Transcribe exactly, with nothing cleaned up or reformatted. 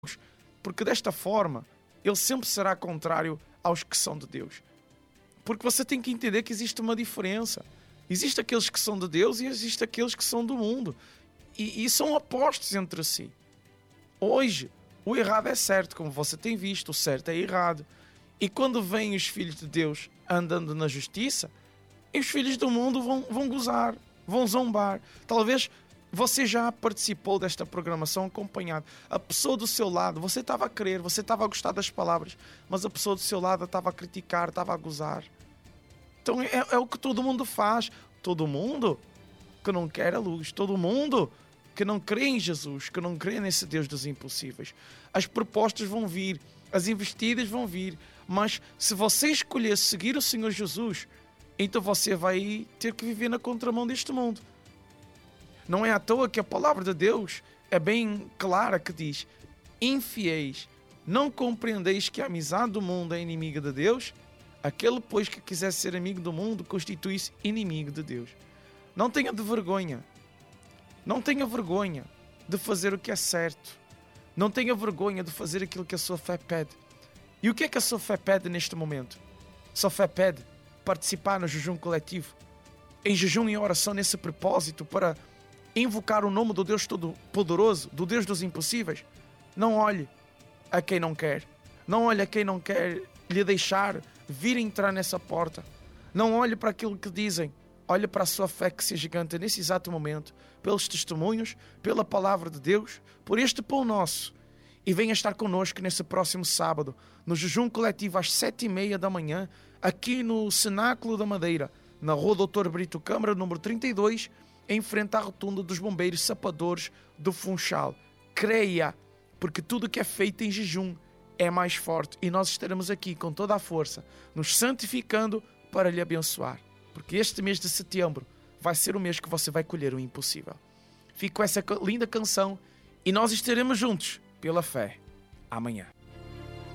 porque desta forma ele sempre será contrário aos que são de Deus. Porque você tem que entender que existe uma diferença. Existem aqueles que são de Deus e existem aqueles que são do mundo. E, e são opostos entre si. Hoje, o errado é certo, como você tem visto, o certo é errado. E quando vêm os filhos de Deus andando na justiça, os filhos do mundo vão, vão gozar, vão zombar. Talvez você já participou desta programação acompanhado. A pessoa do seu lado, você estava a querer, você estava a gostar das palavras, mas a pessoa do seu lado estava a criticar, estava a gozar. Então é, é o que todo mundo faz. Todo mundo que não quer a luz, todo mundo que não crê em Jesus, que não crê nesse Deus dos impossíveis. As propostas vão vir, as investidas vão vir, mas se você escolher seguir o Senhor Jesus, então você vai ter que viver na contramão deste mundo. Não é à toa que a palavra de Deus é bem clara que diz: infiéis, não compreendeis que a amizade do mundo é inimiga de Deus? Aquele, pois, que quiser ser amigo do mundo, constitui-se inimigo de Deus. Não tenha de vergonha. Não tenha vergonha de fazer o que é certo. Não tenha vergonha de fazer aquilo que a sua fé pede. E o que é que a sua fé pede neste momento? A sua fé pede participar no jejum coletivo, em jejum e oração nesse propósito, para invocar o nome do Deus Todo-Poderoso, do Deus dos impossíveis. Não olhe a quem não quer. Não olhe a quem não quer lhe deixar vir entrar nessa porta. Não olhe para aquilo que dizem. Olhe para a sua fé que se agiganta nesse exato momento, pelos testemunhos, pela palavra de Deus, por este pão nosso. E venha estar connosco nesse próximo sábado, no jejum coletivo às sete e meia da manhã, aqui no Cenáculo da Madeira, na Rua doutor Brito Câmara, número trinta e dois, em frente à rotunda dos bombeiros sapadores do Funchal. Creia, porque tudo que é feito em jejum é mais forte, e nós estaremos aqui com toda a força, nos santificando para lhe abençoar. Porque este mês de setembro vai ser o mês que você vai colher o impossível. Fico com essa linda canção e nós estaremos juntos pela fé amanhã.